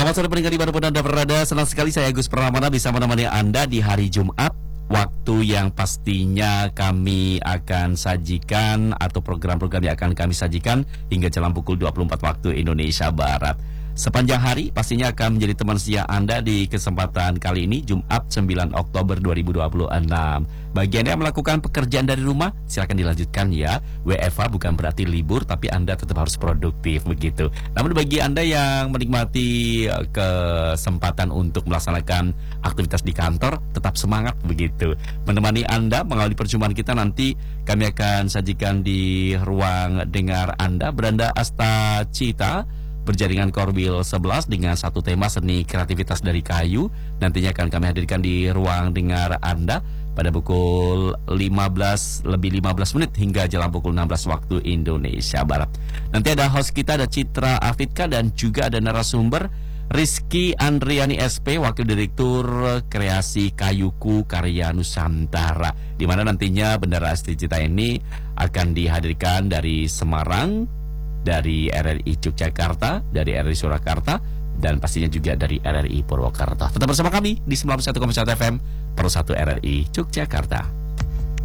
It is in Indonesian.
Selamat sore pendengar dimanapun Anda berada. Senang sekali saya Agus Pramana bisa menemani Anda di hari Jumat, waktu yang pastinya kami akan sajikan atau program-program yang akan kami sajikan hingga jam pukul 24 waktu Indonesia Barat. Sepanjang hari pastinya akan menjadi teman setia Anda di kesempatan kali ini, Jumat 9 Oktober 2026. Bagi Anda yang melakukan pekerjaan dari rumah, silakan dilanjutkan ya. WFH bukan berarti libur, tapi Anda tetap harus produktif begitu. Namun bagi Anda yang menikmati kesempatan untuk melaksanakan aktivitas di kantor, tetap semangat begitu. Menemani Anda mengawali perjumpaan kita nanti, kami akan sajikan di ruang dengar Anda Beranda Asta Cita berjaringan Korwil 11 dengan satu tema seni kreativitas dari kayu. Nantinya akan kami hadirkan di ruang dengar Anda pada pukul 15 menit hingga jelang pukul 16 waktu Indonesia Barat. Nanti ada host kita, ada Citra Afidka, dan juga ada narasumber Rizky Andriani SP, Wakil Direktur Kreasi Kayuku Karya Nusantara, di mana nantinya Bendera Asti Cita ini akan dihadirkan dari Semarang, dari RRI Yogyakarta, dari RRI Surakarta, dan pastinya juga dari RRI Purwokerto. Tetap bersama kami di 91,1 FM Pro 1 RRI Yogyakarta.